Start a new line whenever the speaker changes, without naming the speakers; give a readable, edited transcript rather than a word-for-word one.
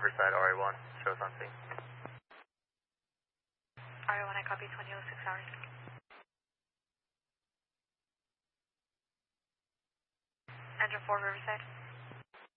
Riverside, RA1, show us on scene.
RA1, I copy 2006 hours. Engine 4 Riverside.